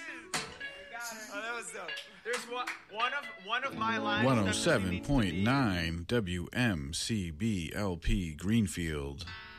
Oh, that was dope. There's one of my lines. 107.9 WMCBLP Greenfield.